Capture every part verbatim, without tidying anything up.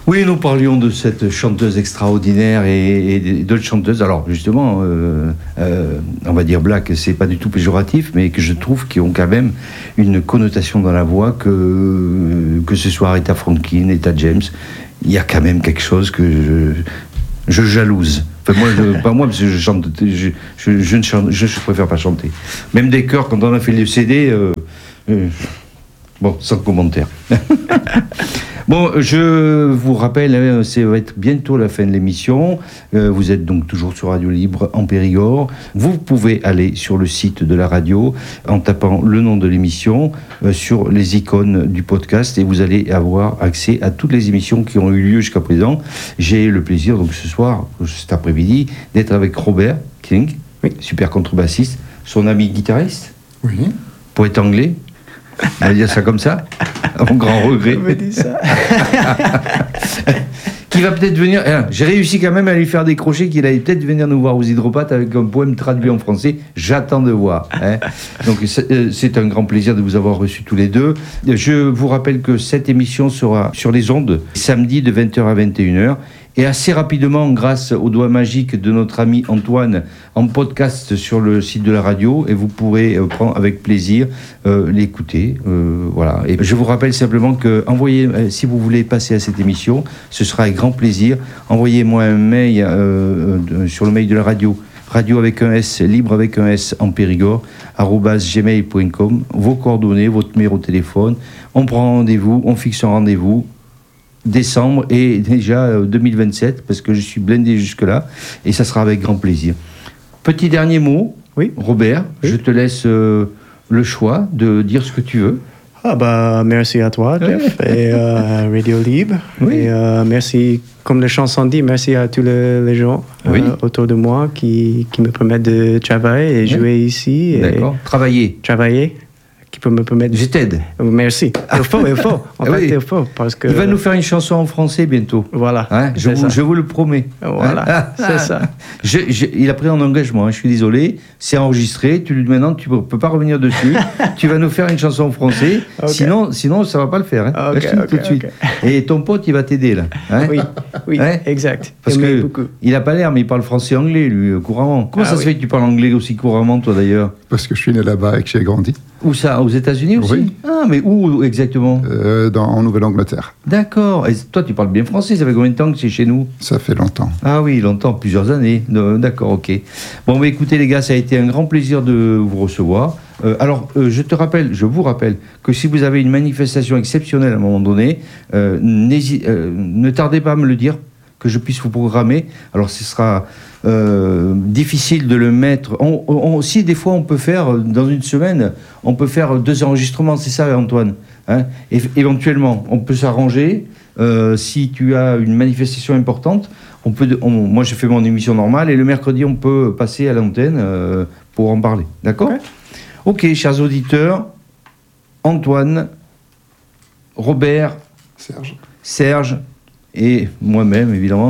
Oui, nous parlions de cette chanteuse extraordinaire et, et d'autres chanteuses. Alors justement, euh, euh, on va dire black, c'est pas du tout péjoratif, mais que je trouve qu'ils ont quand même une connotation dans la voix que que ce soit Aretha Franklin, Etta James, il y a quand même quelque chose que je, je jalouse. Enfin, moi, je, pas moi, parce que je chante, je, je, je ne chante, je, je préfère pas chanter. Même des chœurs, quand on a fait le C D, euh, euh, bon, sans commentaire. Bon, je vous rappelle, ça va être bientôt la fin de l'émission. Euh, vous êtes donc toujours sur Radio Libre en Périgord. Vous pouvez aller sur le site de la radio en tapant le nom de l'émission euh, sur les icônes du podcast et vous allez avoir accès à toutes les émissions qui ont eu lieu jusqu'à présent. J'ai le plaisir, donc ce soir, cet après-midi, d'être avec Robert King, oui. super contrebassiste, son ami guitariste, oui. poète anglais. On va dire ça comme ça, à mon grand regret. On me dit ça. Qui va peut-être venir. Hein, j'ai réussi quand même à lui faire décrocher qu'il allait peut-être venir nous voir aux Hydropathes avec un poème traduit en français. J'attends de voir. Hein. Donc c'est, c'est un grand plaisir de vous avoir reçus tous les deux. Je vous rappelle que cette émission sera sur les ondes samedi de vingt heures à vingt et une heures. Et assez rapidement, grâce au doigt magique de notre ami Antoine, en podcast sur le site de la radio, et vous pourrez euh, prendre avec plaisir euh, l'écouter. Euh, voilà. Et je vous rappelle simplement que envoyez, euh, si vous voulez passer à cette émission, ce sera avec grand plaisir. Envoyez-moi un mail euh, euh, sur le mail de la radio, radio avec un S, libre avec un S en Périgord, arobase gmail point com, vos coordonnées, votre numéro de téléphone. On prend rendez-vous, on fixe un rendez-vous. Décembre et déjà deux mille vingt-sept, parce que je suis blindé jusque-là, et ça sera avec grand plaisir. Petit dernier mot, oui. Robert, oui. je te laisse euh, le choix de dire ce que tu veux. Ah bah, merci à toi, Jeff, et euh, Radio Libre. Oui. Et euh, merci, comme la chanson dit, merci à tous les, les gens oui. euh, autour de moi qui, qui me permettent de travailler et oui. jouer ici. Et D'accord, travailler. Travailler. Qui peut me permettre. Je t'aide. Merci. Il faut, il faut. En fait, oui. il faut. Parce que... Il va nous faire une chanson en français bientôt. Voilà. Hein, je, vous, je vous le promets. Voilà. Hein c'est ça. Je, je, il a pris un engagement, hein, je suis désolé. C'est enregistré. Tu, maintenant, tu ne peux pas revenir dessus. Tu vas nous faire une chanson en français. Okay. Sinon, sinon, ça ne va pas le faire. Hein. Okay, okay, tout de suite. Okay. Et ton pote, il va t'aider là. Hein oui, oui hein exact. Parce qu'il n'a pas l'air, mais il parle français et anglais, lui, couramment. Comment ah, ça oui. se fait que tu parles anglais aussi couramment, toi, d'ailleurs? Parce que je suis né là-bas et que j'ai grandi. Où ça? Aux États-Unis aussi? Oui. Ah, mais où exactement? euh, dans, En Nouvelle-Angleterre. D'accord. Et toi, tu parles bien français. Ça fait combien de temps que c'est chez nous? Ça fait longtemps. Ah oui, longtemps, plusieurs années. D'accord, ok. Bon, mais écoutez, les gars, ça a été un grand plaisir de vous recevoir. Euh, alors, euh, je te rappelle, je vous rappelle que si vous avez une manifestation exceptionnelle à un moment donné, euh, euh, ne tardez pas à me le dire, que je puisse vous programmer. Alors, ce sera euh, difficile de le mettre. On, on, aussi, des fois, on peut faire, dans une semaine, on peut faire deux enregistrements, c'est ça, Antoine, hein? Et, éventuellement, on peut s'arranger. Euh, si tu as une manifestation importante, on peut, on, moi, je fais mon émission normale, et le mercredi, on peut passer à l'antenne euh, pour en parler. D'accord ? Okay. Ok, chers auditeurs, Antoine, Robert, Serge, Serge et moi-même, évidemment,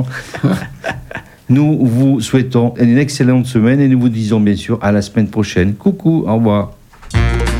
nous vous souhaitons une excellente semaine et nous vous disons bien sûr à la semaine prochaine. Coucou, au revoir.